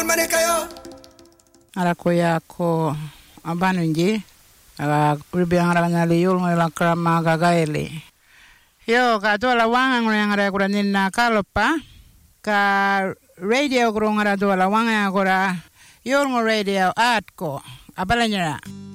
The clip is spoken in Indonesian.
Ara kuya ko abanunji aga urbiang rangali yul ngala krama gagaili. Yo ka dola wanga ngara kura ninna kalopa ka radio kura ngara dola wanga kura yul ngo radio at ko abalanyara.